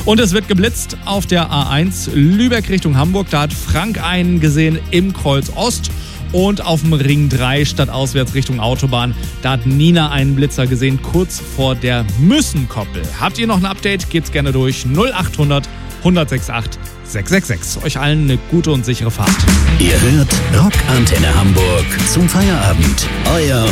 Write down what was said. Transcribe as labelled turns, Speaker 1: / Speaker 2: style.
Speaker 1: Und es wird geblitzt auf der A1 Lübeck Richtung Hamburg. Da hat Frank einen gesehen im Kreuz Ost. Und auf dem Ring 3 stadtauswärts Richtung Autobahn, da hat Nina einen Blitzer gesehen, kurz vor der Müssenkoppel. Habt ihr noch ein Update? Geht's gerne durch 0800 168 666. Euch allen eine gute und sichere Fahrt.
Speaker 2: Ihr hört Rock Antenne Hamburg zum Feierabend. Euer